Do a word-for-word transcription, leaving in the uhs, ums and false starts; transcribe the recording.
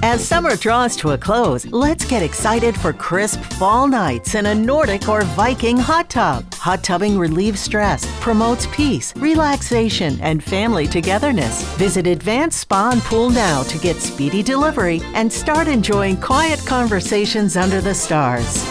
As summer draws to a close, let's get excited for crisp fall nights in a Nordic or Viking hot tub. Hot tubbing relieves stress, promotes peace, relaxation, and family togetherness. Visit Advanced Spa and Pool now to get speedy delivery and start enjoying quiet conversations under the stars.